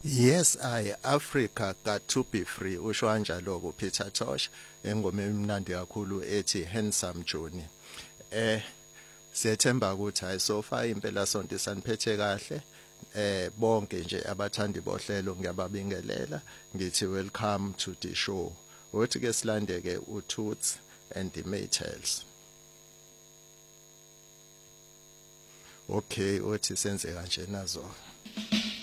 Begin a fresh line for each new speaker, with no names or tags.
Yes, I Africa got to be free usho kanjalo ku Peter Tosh engoma emnandi kakhulu ethi Handsome Johnny. Siyethemba ukuthi hayi so far impela sonke saniphethe kahle. Bonke nje abathandi bohlelo ngiyababingelela ngithi welcome to the show. Uthi ke silandeke uToots and the Maytals. Okay, uthi senze kanje nazo.